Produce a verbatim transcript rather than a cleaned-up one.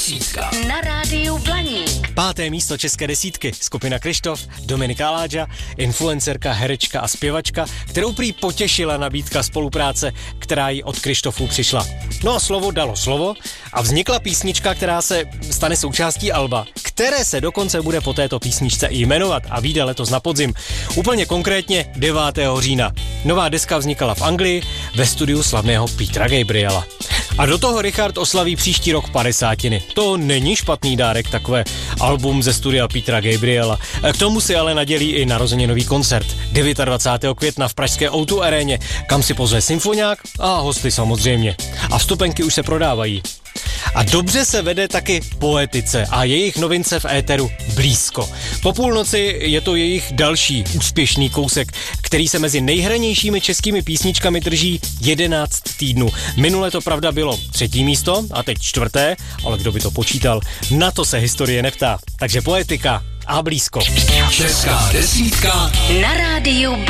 desítka na rádiu Blaník. Páté místo české desítky, skupina Kryštof, Dominika Aláďa, influencerka, herečka a zpěvačka, kterou prý potěšila nabídka spolupráce, která jí od Kryštofů přišla. No a slovo dalo slovo a vznikla písnička, která se stane součástí alba, které se dokonce bude po této písničce i jmenovat a vyjde letos na podzim. Úplně konkrétně devátého října. Nová deska vznikala v Anglii ve studiu slavného Petra Gabriela. A do toho Richard oslaví příští rok padesátiny. To není špatný dárek, takové album ze studia Petra Gabriela. K tomu si ale nadělí i narozeninový koncert dvacátého devátého května v pražské ó dva aréně, kam si pozve symfoniák a hosty samozřejmě. A vstupenky už se prodávají. A dobře se vede taky Poetice a jejich novince v éteru Blízko. Po půlnoci je to jejich další úspěšný kousek, který se mezi nejhranějšími českými písničkami drží jedenáct týdnů. Minule to pravda bylo třetí místo a teď čtvrté, ale kdo by to počítal, na to se historie neptá. Takže Poetika a Blízko. Česká desítka na rádiu